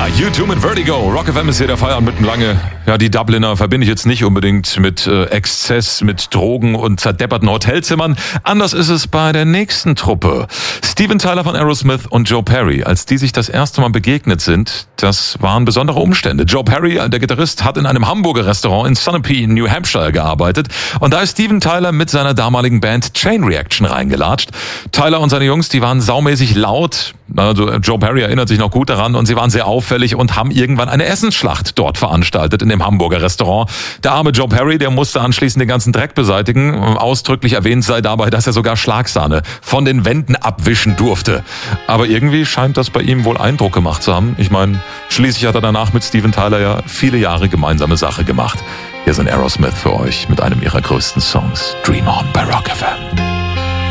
U2 mit Vertigo. Rock FM ist hier der Feierabend mitten lange. Ja, die Dubliner verbinde ich jetzt nicht unbedingt mit Exzess, mit Drogen und zerdepperten Hotelzimmern. Anders ist es bei der nächsten Truppe. Steven Tyler von Aerosmith und Joe Perry. Als die sich das erste Mal begegnet sind, das waren besondere Umstände. Joe Perry, der Gitarrist, hat in einem Hamburger Restaurant in Sunapee, New Hampshire gearbeitet. Und da ist Steven Tyler mit seiner damaligen Band Chain Reaction reingelatscht. Tyler und seine Jungs, die waren saumäßig laut. Also Joe Perry erinnert sich noch gut daran und sie waren sehr auffällig und haben irgendwann eine Essensschlacht dort veranstaltet in dem Hamburger Restaurant. Der arme Joe Perry, der musste anschließend den ganzen Dreck beseitigen. Ausdrücklich erwähnt sei dabei, dass er sogar Schlagsahne von den Wänden abwischen durfte. Aber irgendwie scheint das bei ihm wohl Eindruck gemacht zu haben. Ich meine, schließlich hat er danach mit Steven Tyler ja viele Jahre gemeinsame Sache gemacht. Hier sind Aerosmith für euch mit einem ihrer größten Songs, Dream On bei Rock FM.